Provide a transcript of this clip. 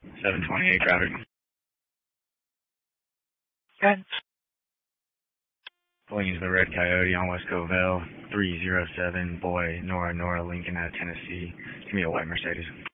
728 traffic. Good. Pulling into the Red Coyote on West Covell, 307 Boy, Nora, Lincoln out of Tennessee. Give me a white Mercedes.